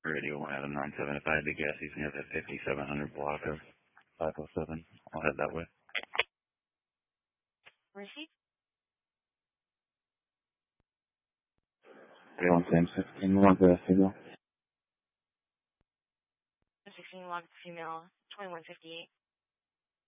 Radio 1 Adam 97. If I had to guess, he's going to have that 5700 block of 507. I'll head that way. Receipt? Okay, on same 16 log the signal. 16 log female 2158.